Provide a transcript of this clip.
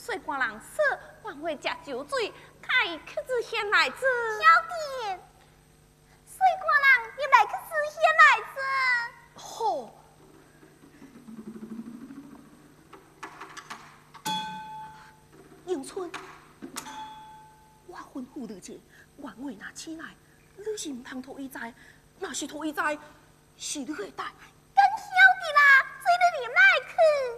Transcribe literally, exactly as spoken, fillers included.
水官人说，还会食酒醉，开去至先来子。 小弟，水官人要来去至先来子。 好。迎春，我吩咐你者，晚会拿起来，你是唔通讨伊知，若是讨伊知，是你会带。 跟小弟啦，随你入来去。